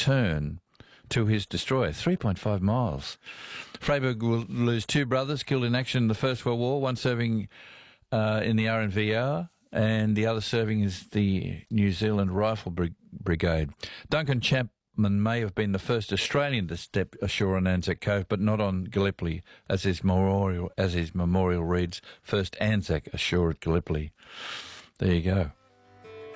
return to his destroyer, 3.5 miles. Freyberg will lose two brothers killed in action in the First World War, one serving in the RNVR and the other serving as the New Zealand Rifle Brigade. Duncan Chapman may have been the first Australian to step ashore on Anzac Cove, but not on Gallipoli, as his memorial reads, first Anzac ashore at Gallipoli. There you go.